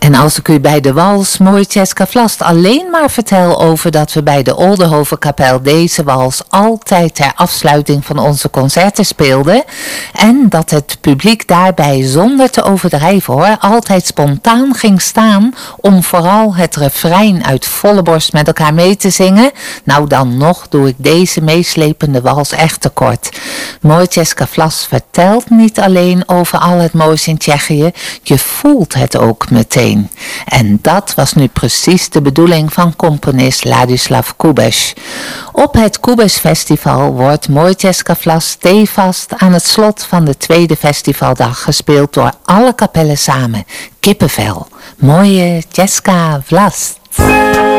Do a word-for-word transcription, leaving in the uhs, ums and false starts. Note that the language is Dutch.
En als ik u bij de wals Mojceska Vlast alleen maar vertel over dat we bij de Oldenhovenkapel deze wals altijd ter afsluiting van onze concerten speelden en dat het publiek daarbij zonder te overdrijven hoor, altijd spontaan ging staan om vooral het refrein uit volle borst met elkaar mee te zingen, nou dan nog doe ik deze meeslepende wals echt tekort. Mojceska Vlast vertelt niet alleen over al het moois in Tsjechië, je voelt het ook meteen. En dat was nu precies de bedoeling van componist Ladislav Kubeš. Op het Kubeš Festival wordt Mojceska Vlast stevast aan het slot van de tweede festivaldag gespeeld door alle kapellen samen. Kippenvel. Mojceska Vlast.